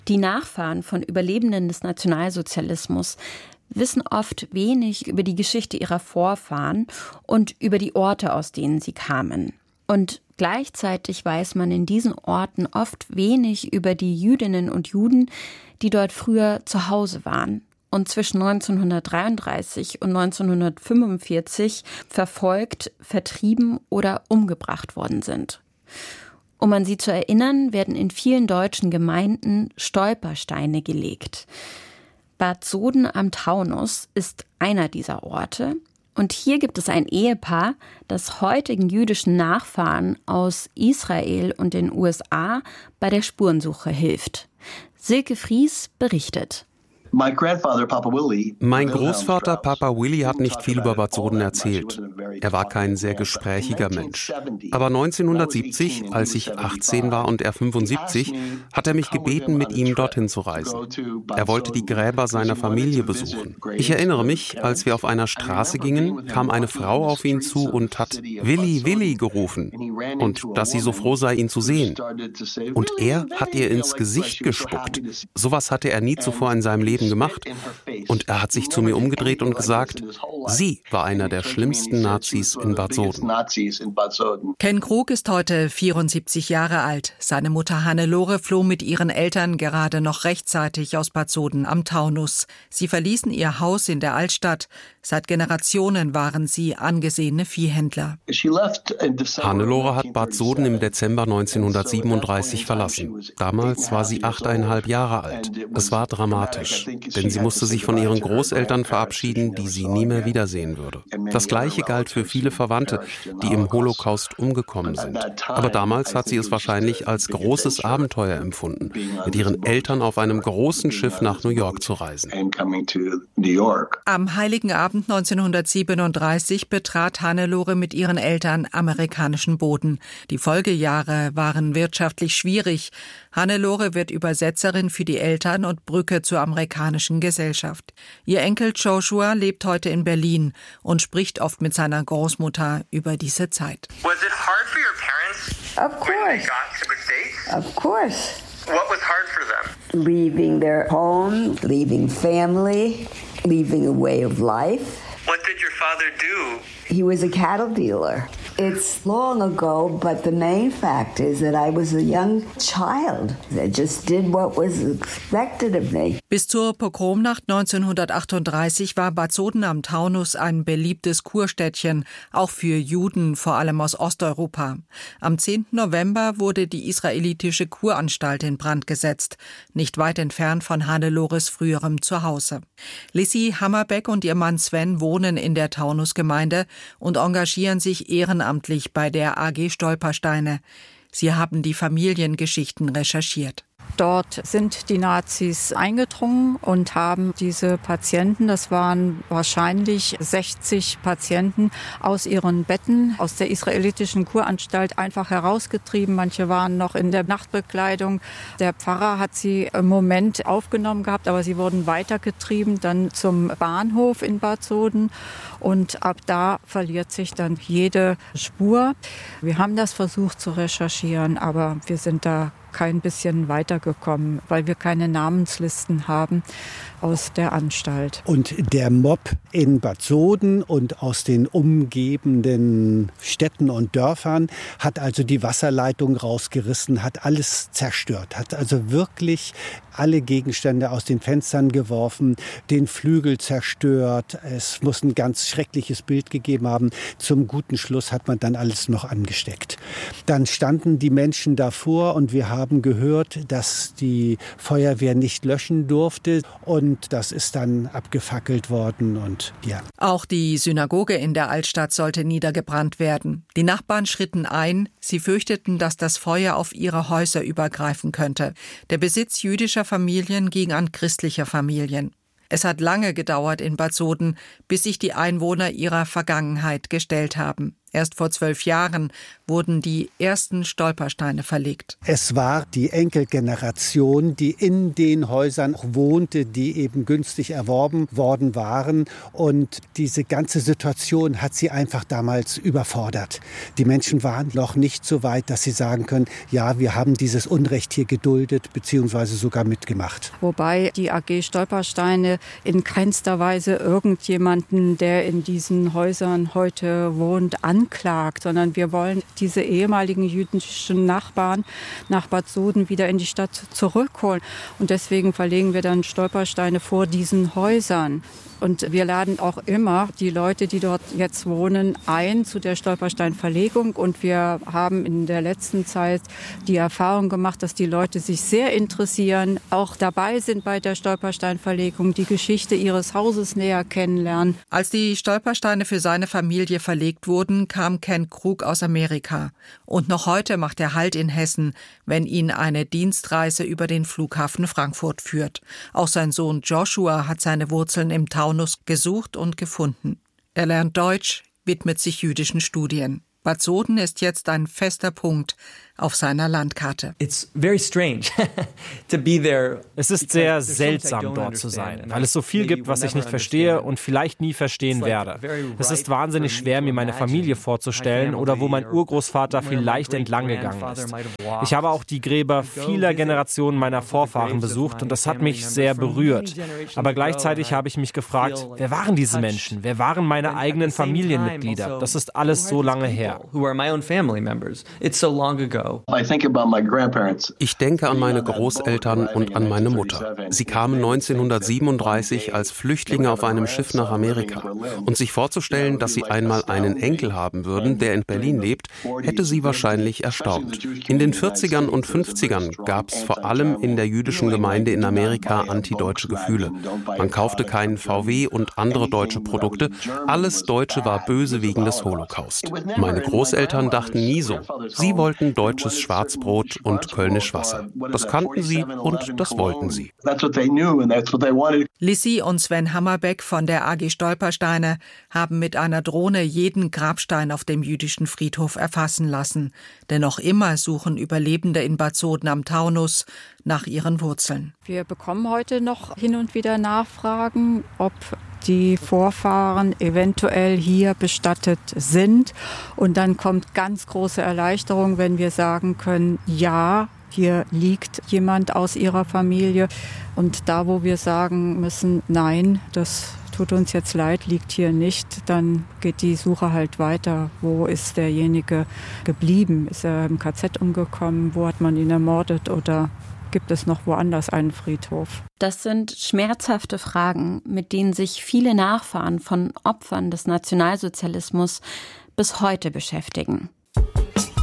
Die Nachfahren von Überlebenden des Nationalsozialismus wissen oft wenig über die Geschichte ihrer Vorfahren und über die Orte, aus denen sie kamen. Und gleichzeitig weiß man in diesen Orten oft wenig über die Jüdinnen und Juden, die dort früher zu Hause waren und zwischen 1933 und 1945 verfolgt, vertrieben oder umgebracht worden sind. Um an sie zu erinnern, werden in vielen deutschen Gemeinden Stolpersteine gelegt. Bad Soden am Taunus ist einer dieser Orte. Und hier gibt es ein Ehepaar, das heutigen jüdischen Nachfahren aus Israel und den USA bei der Spurensuche hilft. Silke Fries berichtet. Mein Großvater Papa Willy hat nicht viel über Bad Soden erzählt. Er war kein sehr gesprächiger Mensch. Aber 1970, als ich 18 war und er 75, hat er mich gebeten, mit ihm dorthin zu reisen. Er wollte die Gräber seiner Familie besuchen. Ich erinnere mich, als wir auf einer Straße gingen, kam eine Frau auf ihn zu und hat Willy, Willy gerufen und dass sie so froh sei, ihn zu sehen. Und er hat ihr ins Gesicht gespuckt. Sowas hatte er nie zuvor in seinem Leben gemacht. Und er hat sich zu mir umgedreht und gesagt, sie war einer der schlimmsten Nazis in Bad Soden. Ken Krug ist heute 74 Jahre alt. Seine Mutter Hannelore floh mit ihren Eltern gerade noch rechtzeitig aus Bad Soden am Taunus. Sie verließen ihr Haus in der Altstadt. Seit Generationen waren sie angesehene Viehhändler. Hannelore hat Bad Soden im Dezember 1937 verlassen. Damals war sie 8,5 Jahre alt. Es war dramatisch, denn sie musste sich von ihren Großeltern verabschieden, die sie nie mehr wiedersehen würde. Das Gleiche galt für viele Verwandte, die im Holocaust umgekommen sind. Aber damals hat sie es wahrscheinlich als großes Abenteuer empfunden, mit ihren Eltern auf einem großen Schiff nach New York zu reisen. Am Heiligen Abend 1937 betrat Hannelore mit ihren Eltern amerikanischen Boden. Die Folgejahre waren wirtschaftlich schwierig. Hannelore wird Übersetzerin für die Eltern und Brücke zur amerikanischen Gesellschaft. Ihr Enkel Joshua lebt heute in Berlin und spricht oft mit seiner Großmutter über diese Zeit. Was it hard for your parents Of when they course. got to the States? Of course. What was hard for them? Leaving their home, leaving family, leaving a way of life. What did your father do? He was a cattle dealer. It's long ago, but the main fact is that I was a young child that just did what was expected of me. Bis zur Pogromnacht 1938 war Bad Soden am Taunus ein beliebtes Kurstädtchen, auch für Juden, vor allem aus Osteuropa. Am 10. November wurde die israelitische Kuranstalt in Brand gesetzt, nicht weit entfernt von Hannelores früherem Zuhause. Lissy Hammerbeck und ihr Mann Sven wohnen in der Taunusgemeinde und engagieren sich ehrenamtlich bei der AG Stolpersteine. Sie haben die Familiengeschichten recherchiert. Dort sind die Nazis eingedrungen und haben diese Patienten, das waren wahrscheinlich 60 Patienten, aus ihren Betten, aus der israelitischen Kuranstalt einfach herausgetrieben. Manche waren noch in der Nachtbekleidung. Der Pfarrer hat sie im Moment aufgenommen gehabt, aber sie wurden weitergetrieben, dann zum Bahnhof in Bad Soden. Und ab da verliert sich dann jede Spur. Wir haben das versucht zu recherchieren, aber wir sind da kein bisschen weitergekommen, weil wir keine Namenslisten haben aus der Anstalt. Und der Mob in Bad Soden und aus den umgebenden Städten und Dörfern hat also die Wasserleitung rausgerissen, hat alles zerstört, hat also wirklich alle Gegenstände aus den Fenstern geworfen, den Flügel zerstört. Es muss ein ganz schreckliches Bild gegeben haben. Zum guten Schluss hat man dann alles noch angesteckt. Dann standen die Menschen davor und wir haben gehört, dass die Feuerwehr nicht löschen durfte und das ist dann abgefackelt worden und ja. Auch die Synagoge in der Altstadt sollte niedergebrannt werden. Die Nachbarn schritten ein. Sie fürchteten, dass das Feuer auf ihre Häuser übergreifen könnte. Der Besitz jüdischer Familien ging an christliche Familien. Es hat lange gedauert in Bad Soden, bis sich die Einwohner ihrer Vergangenheit gestellt haben. Erst vor 12 Jahren wurden die ersten Stolpersteine verlegt. Es war die Enkelgeneration, die in den Häusern wohnte, die eben günstig erworben worden waren. Und diese ganze Situation hat sie einfach damals überfordert. Die Menschen waren noch nicht so weit, dass sie sagen können, ja, wir haben dieses Unrecht hier geduldet bzw. sogar mitgemacht. Wobei die AG Stolpersteine in keinster Weise irgendjemanden, der in diesen Häusern heute wohnt, anklagt, sondern wir wollen diese ehemaligen jüdischen Nachbarn nach Bad Soden wieder in die Stadt zurückholen. Und deswegen verlegen wir dann Stolpersteine vor diesen Häusern. Und wir laden auch immer die Leute, die dort jetzt wohnen, ein zu der Stolpersteinverlegung. Und wir haben in der letzten Zeit die Erfahrung gemacht, dass die Leute sich sehr interessieren, auch dabei sind bei der Stolpersteinverlegung, die Geschichte ihres Hauses näher kennenlernen. Als die Stolpersteine für seine Familie verlegt wurden, kam Ken Krug aus Amerika. Und noch heute macht er Halt in Hessen, wenn ihn eine Dienstreise über den Flughafen Frankfurt führt. Auch sein Sohn Joshua hat seine Wurzeln im Taunus gesucht und gefunden. Er lernt Deutsch, widmet sich jüdischen Studien. Bad Soden ist jetzt ein fester Punkt auf seiner Landkarte. Es ist sehr seltsam, dort zu sein, weil es so viel gibt, was ich nicht verstehe und vielleicht nie verstehen werde. Es ist wahnsinnig schwer, mir meine Familie vorzustellen oder wo mein Urgroßvater vielleicht entlang gegangen ist. Ich habe auch die Gräber vieler Generationen meiner Vorfahren besucht und das hat mich sehr berührt. Aber gleichzeitig habe ich mich gefragt, wer waren diese Menschen? Wer waren meine eigenen Familienmitglieder? Das ist alles so lange her. Ich denke an meine Großeltern und an meine Mutter. Sie kamen 1937 als Flüchtlinge auf einem Schiff nach Amerika. Und sich vorzustellen, dass sie einmal einen Enkel haben würden, der in Berlin lebt, hätte sie wahrscheinlich erstaunt. In den 40ern und 50ern gab es vor allem in der jüdischen Gemeinde in Amerika antideutsche Gefühle. Man kaufte keinen VW und andere deutsche Produkte. Alles Deutsche war böse wegen des Holocaust. Meine Großeltern dachten nie so. Sie wollten deutsches Schwarzbrot und Kölnisch Wasser. Das kannten sie und das wollten sie. Lissi und Sven Hammerbeck von der AG Stolpersteine haben mit einer Drohne jeden Grabstein auf dem jüdischen Friedhof erfassen lassen. Denn noch immer suchen Überlebende in Bad Soden am Taunus nach ihren Wurzeln. Wir bekommen heute noch hin und wieder Nachfragen, ob die Vorfahren eventuell hier bestattet sind. Und dann kommt ganz große Erleichterung, wenn wir sagen können, ja, hier liegt jemand aus ihrer Familie. Und da, wo wir sagen müssen, nein, das tut uns jetzt leid, liegt hier nicht, dann geht die Suche halt weiter. Wo ist derjenige geblieben? Ist er im KZ umgekommen? Wo hat man ihn ermordet? Oder gibt es noch woanders einen Friedhof? Das sind schmerzhafte Fragen, mit denen sich viele Nachfahren von Opfern des Nationalsozialismus bis heute beschäftigen.